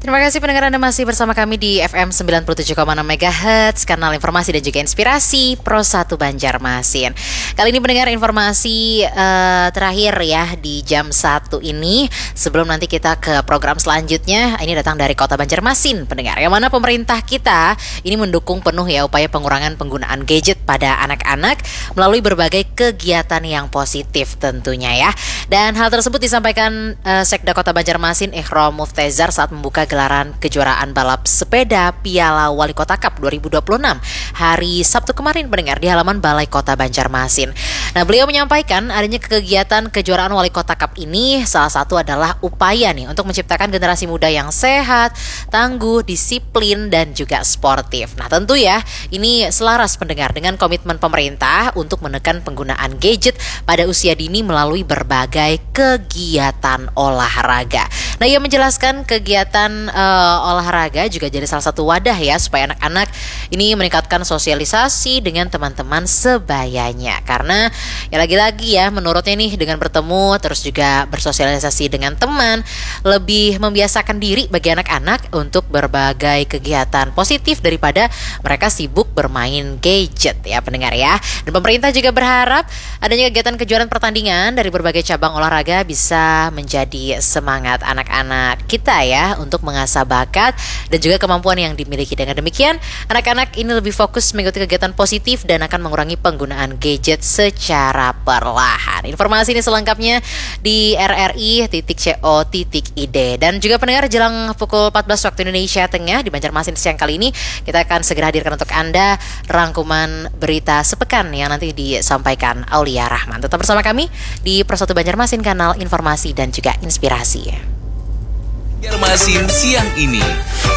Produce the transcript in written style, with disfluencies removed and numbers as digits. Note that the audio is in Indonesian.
Terima kasih pendengar Anda masih bersama kami di FM 97,6 MHz, kanal informasi dan juga inspirasi Pro 1 Banjarmasin. Kali ini pendengar informasi terakhir ya di jam 1 ini. Sebelum nanti kita ke program selanjutnya, ini datang dari Kota Banjarmasin pendengar. Yang mana pemerintah kita ini mendukung penuh ya upaya pengurangan penggunaan gadget pada anak-anak melalui berbagai kegiatan yang positif tentunya ya. Dan hal tersebut disampaikan Sekda Kota Banjarmasin Ikhram Muftezar saat membuka gelaran kejuaraan balap sepeda Piala Wali Kota Cup 2026 hari Sabtu kemarin pendengar di halaman Balai Kota Banjarmasin. Nah, beliau menyampaikan adanya kegiatan kejuaraan Wali Kota Cup ini salah satu adalah upaya nih untuk menciptakan generasi muda yang sehat, tangguh, disiplin dan juga sportif. Nah, tentu ya ini selaras pendengar dengan komitmen pemerintah untuk menekan penggunaan gadget pada usia dini melalui berbagai kegiatan olahraga. Nah, ia menjelaskan kegiatan olahraga juga jadi salah satu wadah ya supaya anak-anak ini meningkatkan sosialisasi dengan teman-teman sebayanya. Karena ya lagi-lagi ya menurutnya nih dengan bertemu terus juga bersosialisasi dengan teman lebih membiasakan diri bagi anak-anak untuk berbagai kegiatan positif daripada mereka sibuk bermain gadget ya pendengar ya. Dan pemerintah juga berharap adanya kegiatan kejuaraan pertandingan dari berbagai cabang olahraga bisa menjadi semangat anak-anak kita ya untuk mengasah bakat dan juga kemampuan yang dimiliki. Dengan demikian, anak-anak ini lebih fokus mengikuti kegiatan positif dan akan mengurangi penggunaan gadget secara perlahan. Informasi ini selengkapnya di rri.co.id. Dan juga pendengar jelang pukul 14 waktu Indonesia Tengah di Banjarmasin siang kali ini kita akan segera hadirkan untuk Anda rangkuman berita sepekan yang nanti disampaikan Aulia Rahman. Tetap bersama kami di Pro 1 Banjarmasin, kanal informasi dan juga inspirasi. Banjarmasin siang ini.